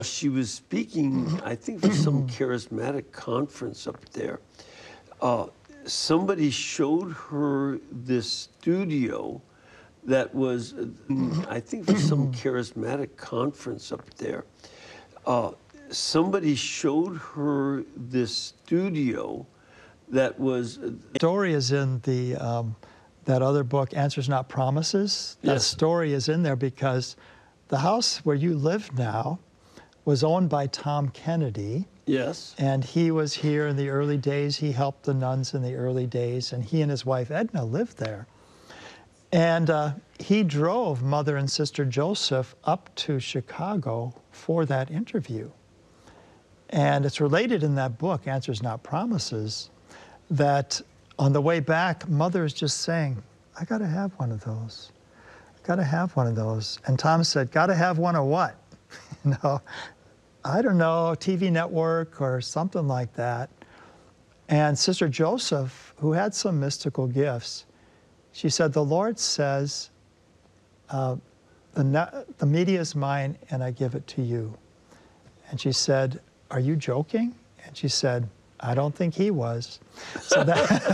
She was speaking, I think, for some charismatic conference up there. Somebody showed her this studio that was, I think, for some charismatic conference up there. Somebody showed her this studio that was... The story is in the that other book, Answers Not Promises. That Yes. story is in there because the house where you live now was owned by Tom Kennedy. Yes. And he was here in the early days. He helped the nuns in the early days, and he and his wife Edna lived there. And he drove Mother and Sister Joseph up to Chicago for that interview. And it's related in that book, Answers Not Promises, that on the way back, Mother is just saying, I got to have one of those. I got to have one of those. And Tom said, got to have one of what? You know, I don't know, TV network or something like that. And Sister Joseph, who had some mystical gifts, she said, the Lord says, the media is mine and I give it to you. And she said, are you joking? And she said, I don't think he was. So,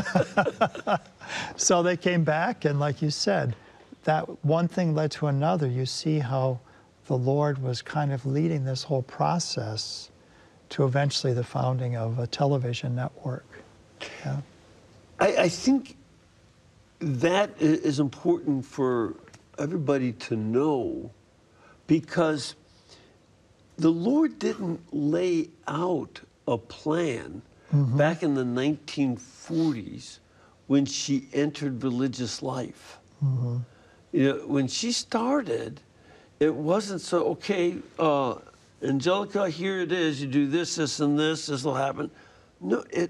so they came back, and like you said, that one thing led to another. You see how the Lord was kind of leading this whole process to eventually the founding of a television network. Yeah. I think that is important for everybody to know, because the Lord didn't lay out a plan back in the 1940s when she entered religious life. You know, when she started, it wasn't so, okay, Angelica, here it is, you do this, this, and this will happen. No, it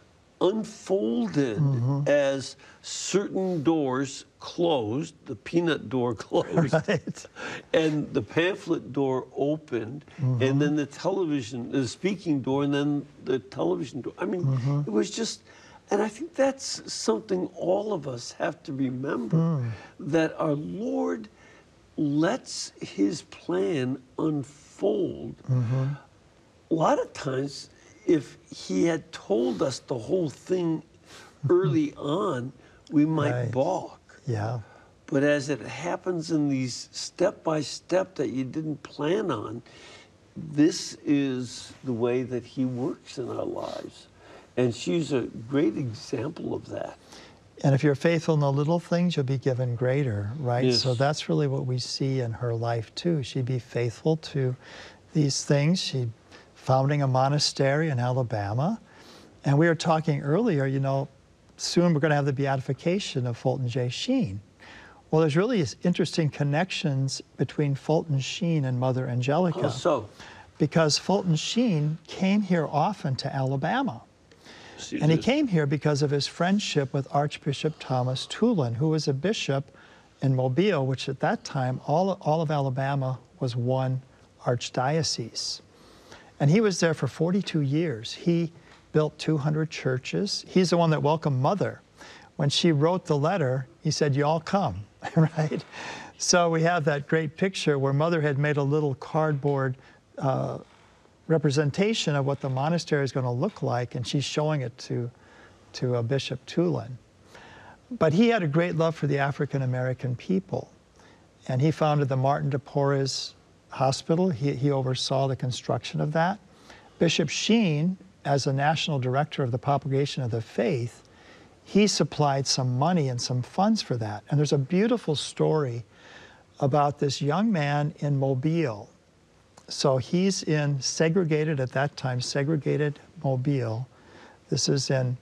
unfolded as certain doors closed, the peanut door closed, Right. and the pamphlet door opened, and then the television, the speaking door, and then the television door. I mean, it was just, and I think that's something all of us have to remember, that our Lord lets his plan unfold. A lot of times, if he had told us the whole thing early on, we might balk. Yeah. But as it happens in these step-by-step that you didn't plan on, this is the way that he works in our lives. And she's a great example of that. And if you're faithful in the little things, you'll be given greater, right? Yes. So that's really what we see in her life too. She'd be faithful to these things. She founding a monastery in Alabama. And we were talking earlier, you know, soon we're going to have the beatification of Fulton J. Sheen. Well, there's really interesting connections between Fulton Sheen and Mother Angelica. How so? Because Fulton Sheen came here often to Alabama. And he came here because of his friendship with Archbishop Thomas Tulin, who was a bishop in Mobile, which at that time, all of Alabama was one archdiocese. And he was there for 42 years. He built 200 churches. He's the one that welcomed Mother. When she wrote the letter, he said, you all come, right? So we have that great picture where Mother had made a little cardboard representation of what the monastery is going to look like, and she's showing it to Bishop Tulin. But he had a great love for the African-American people, and he founded the Martin de Porres Hospital. He oversaw the construction of that. Bishop Sheen, as the national director of the propagation of the faith, he supplied some money and some funds for that. And there's a beautiful story about this young man in Mobile. So he's in segregated, at that time, segregated Mobile. This is in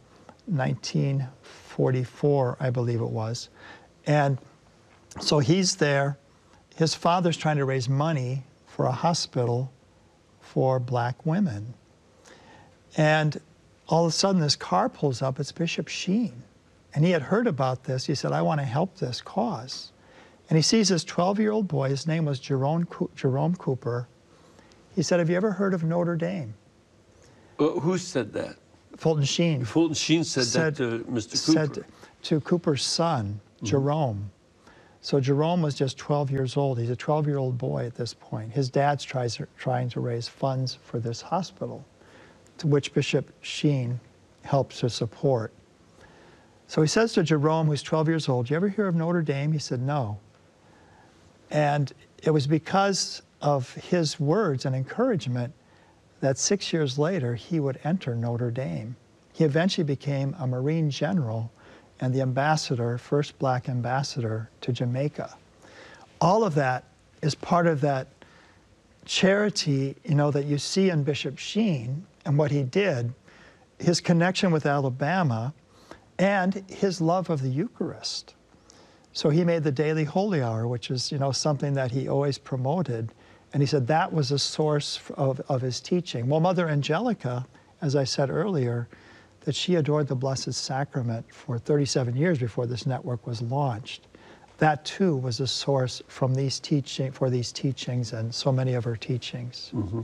1944, I believe it was. And so he's there. His father's trying to raise money for a hospital for black women. And all of a sudden, this car pulls up. It's Bishop Sheen. And he had heard about this. He said, I want to help this cause. And he sees this 12-year-old boy. His name was Jerome Cooper. He said, have you ever heard of Notre Dame? Who said that? Fulton Sheen. Fulton Sheen said that to Mr. Cooper. Said to Cooper's son, Jerome, So Jerome was just 12 years old. He's a 12-year-old boy at this point. His dad's trying to raise funds for this hospital, to which Bishop Sheen helped to support. So he says to Jerome, who's 12 years old, "You ever hear of Notre Dame?" He said, "No." And it was because of his words and encouragement that 6 years later he would enter Notre Dame. He eventually became a Marine general and the ambassador, first black ambassador to Jamaica. All of that is part of that charity, that you see in Bishop Sheen and what he did, his connection with Alabama, and his love of the Eucharist. So he made the daily holy hour, which is, something that he always promoted. And he said that was a source of his teaching. Well, Mother Angelica, as I said earlier, that she adored the Blessed Sacrament for 37 years before this network was launched. That too was a source for these teachings and so many of her teachings. Mm-hmm.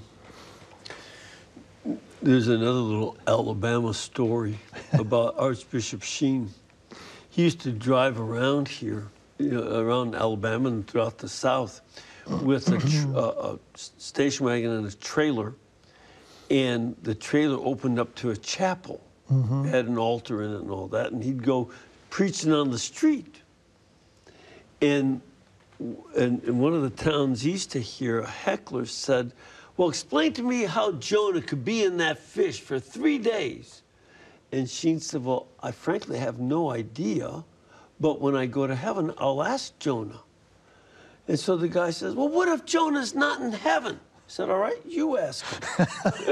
There's another little Alabama story about Archbishop Sheen. He used to drive around here, around Alabama and throughout the South with a station wagon and a trailer. And the trailer opened up to a chapel. Had an altar in it and all that, and he'd go preaching on the street. And in one of the towns east of here, a heckler said, "Well, explain to me how Jonah could be in that fish for 3 days." And Sheen said, "Well, I frankly have no idea, but when I go to heaven, I'll ask Jonah." And so the guy says, "Well, what if Jonah's not in heaven?" He said, "All right, you ask him."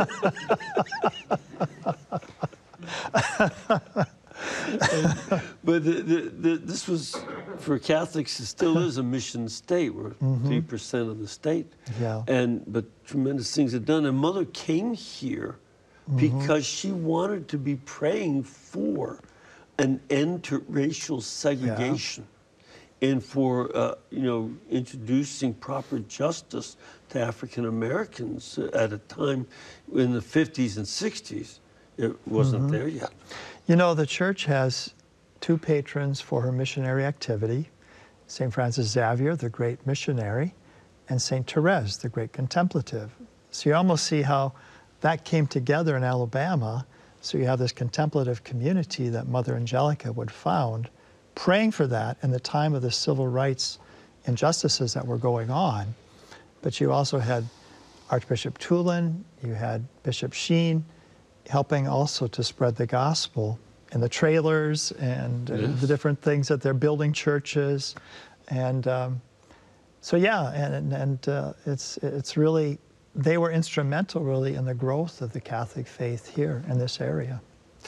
But this was, for Catholics, it still is a mission state. We're 3% of the state. Yeah. But tremendous things are done. And Mother came here because she wanted to be praying for an end to racial segregation and for, introducing proper justice to African Americans at a time in the 50s and 60s. It wasn't there yet. The church has two patrons for her missionary activity: St. Francis Xavier, the great missionary, and St. Therese, the great contemplative. So you almost see how that came together in Alabama. So you have this contemplative community that Mother Angelica would found, praying for that in the time of the civil rights injustices that were going on. But you also had Archbishop Tulin, you had Bishop Sheen, helping also to spread the gospel in the trailers and the different things that they're building churches. And it's really, they were instrumental really in the growth of the Catholic faith here in this area.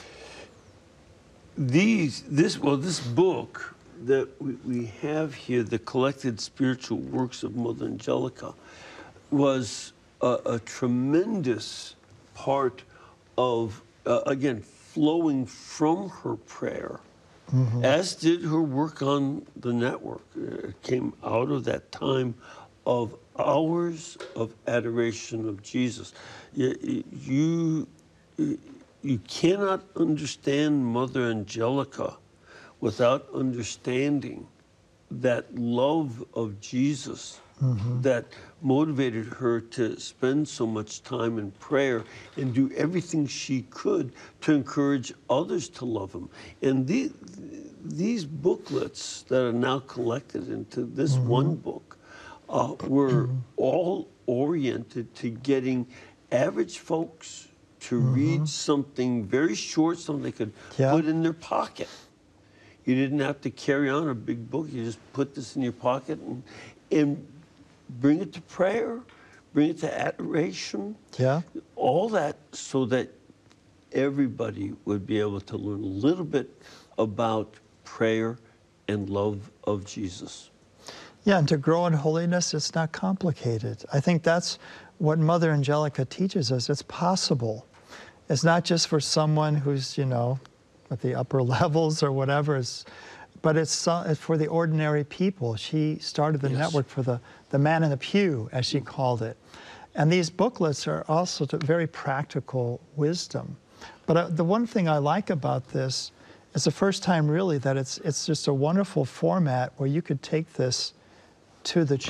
This book that we have here, The Collected Spiritual Works of Mother Angelica, was a tremendous part of, again, flowing from her prayer, as did her work on the network. It came out of that time of hours of adoration of Jesus. You cannot understand Mother Angelica without understanding that love of Jesus that motivated her to spend so much time in prayer and do everything she could to encourage others to love him. And these booklets that are now collected into this one book were all oriented to getting average folks to read something very short, something they could put in their pocket. You didn't have to carry on a big book. You just put this in your pocket and bring it to prayer, bring it to adoration, all that, so that everybody would be able to learn a little bit about prayer and love of Jesus. Yeah, and to grow in holiness, it's not complicated. I think that's what Mother Angelica teaches us. It's possible. It's not just for someone who's, at the upper levels or whatever, but it's for the ordinary people. She started the network for the man in the pew, as she called it. And these booklets are also very practical wisdom. But the one thing I like about this It's the first time really that it's just a wonderful format where you could take this to the